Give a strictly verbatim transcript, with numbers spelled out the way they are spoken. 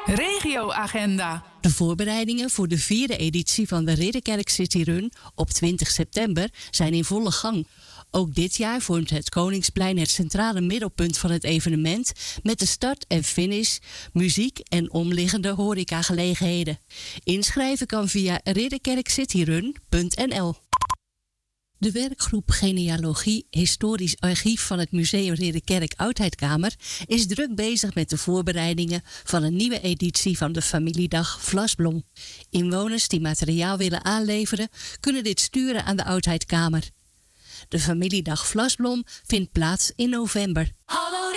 Regioagenda. De voorbereidingen voor de vierde editie van de Ridderkerk City Run op twintig september zijn in volle gang. Ook dit jaar vormt het Koningsplein het centrale middelpunt van het evenement met de start en finish, muziek en omliggende horecagelegenheden. Inschrijven kan via ridderkerkcityrun punt n l. De werkgroep Genealogie Historisch Archief van het Museum Ridderkerk Oudheidkamer is druk bezig met de voorbereidingen van een nieuwe editie van de Familiedag Vlasblom. Inwoners die materiaal willen aanleveren kunnen dit sturen aan de Oudheidkamer. De Familiedag Vlasblom vindt plaats in november.